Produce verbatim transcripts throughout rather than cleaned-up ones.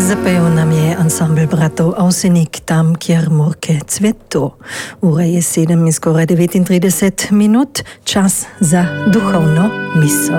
Zapel nam je ansambl bratov Avsenik Tam, kjer morke cveto. Ura je sedem in skoraj devetintrideset minut, čas za duhovno misel.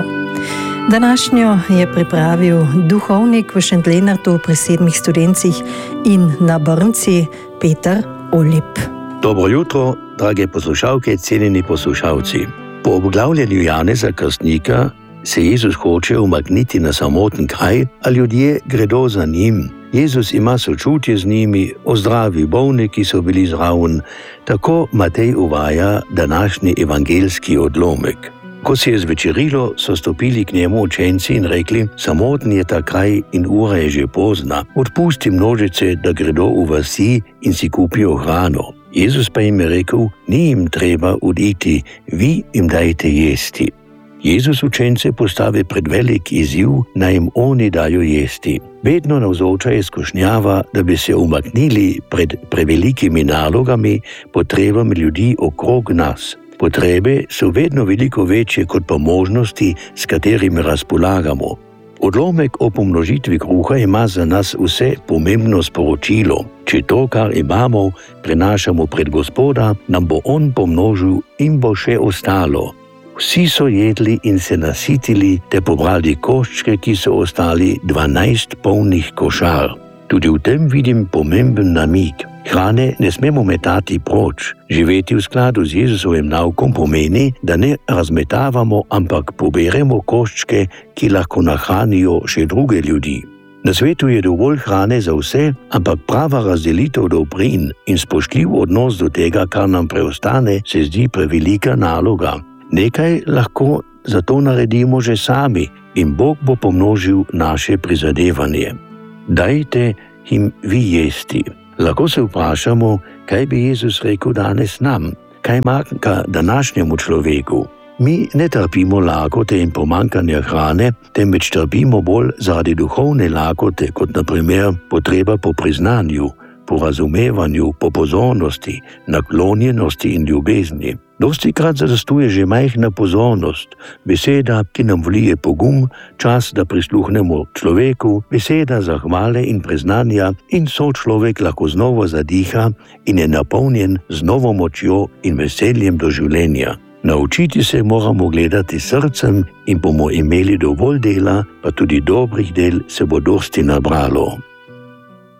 Današnjo je pripravil duhovnik v Šentlenartu pri sedmih studencih in na Brnci Peter Olip. Dobro jutro, drage poslušalke, cenjeni poslušalci. Po obglavljanju Janeza Krstnika se Jezus hoče umakniti na samoten kraj, a ljudje gredo za njim. Jezus ima sočutje z njimi, ozdravi bolne, ki so bili zraven. Tako Matej uvaja današnji evangelski odlomek. Ko se je zvečerilo, so stopili k njemu učenci in rekli: samoten je ta kraj in ura je že pozna. Odpusti množice, da gredo v vasi in si kupijo hrano. Jezus pa jim je rekel: ni jim treba oditi, vi jim dajte jesti. Jezus učence postavi pred velik izziv, naj jim oni dajo jesti. Vedno navzoča je skušnjava, da bi se umaknili pred prevelikimi nalogami, potrebami ljudi okrog nas. Potrebe so vedno veliko večje kot pa možnosti, s katerimi razpolagamo. Odlomek o pomnožitvi kruha ima za nas vse pomembno sporočilo. Če to, kar imamo, prenašamo pred Gospoda, nam bo On pomnožil in bo še ostalo. Vsi so jedli in se nasitili, te pobrali koščke, ki so ostali dvanajst polnih košar. Tudi v tem vidim pomemben namig. Hrane ne smemo metati proč. Živeti v skladu z Jezusovim naukom pomeni, da ne razmetavamo, ampak poberemo koščke, ki lahko nahranijo še druge ljudi. Na svetu je dovolj hrane za vse, ampak prava razdelitev dobrin in spoštljiv odnos do tega, kar nam preostane, se zdi prevelika naloga. Nekaj lahko zato naredimo že sami in Bog bo pomnožil naše prizadevanje. Dajte jim vi jesti. Lahko se vprašamo, kaj bi Jezus rekel danes nam, kaj manjka današnjemu človeku. Mi ne trpimo lakote in pomankanja hrane, temveč trpimo bolj zaradi duhovne lakote, kot na primer potreba po priznanju, po razumevanju, po pozornosti, naklonjenosti in ljubezni. Dostikrat zadostuje že majhna pozornost, beseda, ki nam vlije pogum, čas, da prisluhnemo človeku, beseda zahvale in priznanja, in sočlovek lahko znova zadiha in je napolnjen z novo močjo in veseljem do življenja. Naučiti se moramo gledati srcem in bomo imeli dovolj dela, pa tudi dobrih del se bo dosti nabralo.